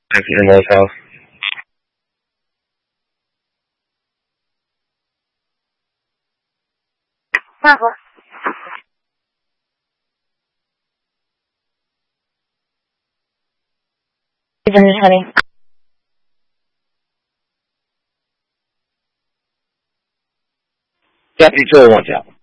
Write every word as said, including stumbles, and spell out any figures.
Back to Emily's house. Papa. Even honey. Deputy two oh one, Chapel.